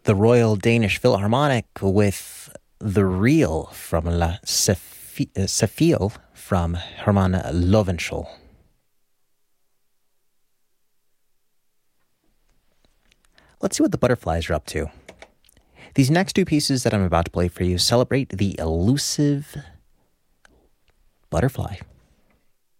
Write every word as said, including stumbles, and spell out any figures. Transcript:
the Royal Danish Philharmonic with The Reel from La Saffiel from Hermann Löwenschul. Let's see what the Butterflies are up to. These next two pieces that I'm about to play for you celebrate the elusive butterfly.